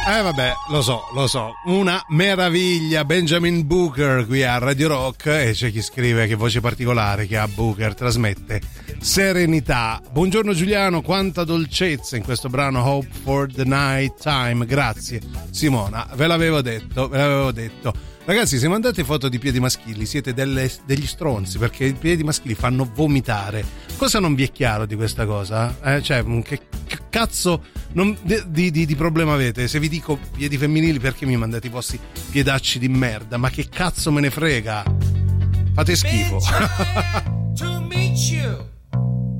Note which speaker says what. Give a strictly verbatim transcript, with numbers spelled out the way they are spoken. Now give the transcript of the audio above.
Speaker 1: Eh vabbè, lo so, lo so, una meraviglia. Benjamin Booker qui a Radio Rock, e c'è chi scrive che voce particolare che ha Booker, trasmette serenità. Buongiorno Giuliano, quanta dolcezza in questo brano Hope for the Night Time. Grazie Simona, ve l'avevo detto, ve l'avevo detto. Ragazzi, se mandate foto di piedi maschili siete delle, degli stronzi, perché i piedi maschili fanno vomitare. Cosa non vi è chiaro di questa cosa? Eh? Cioè, che, che cazzo non, di, di, di problema avete? Se vi dico piedi femminili, perché mi mandate i vostri piedacci di merda? Ma che cazzo me ne frega? Fate schifo.
Speaker 2: To meet you.